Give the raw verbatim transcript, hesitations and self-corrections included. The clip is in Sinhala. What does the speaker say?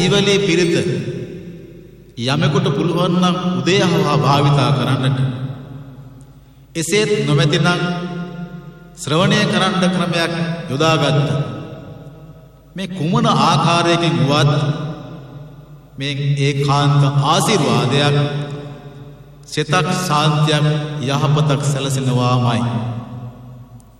ඉවලේ පිරිත යමෙකුට පුළුවන් නම් උදේහවා භාවිතා කරන්නට. එසේත් නොමැතිනම් ශ්‍රවණය කරන්න ක්‍රමයක් යොදාගත්ත. මේ කුමන ආකාරයකින් වුවත් මේ ඒකාන්ත ආශිර්වාදයක් සිතක් ශාන්තියක් යහපතක් සැලසෙනවාමයි.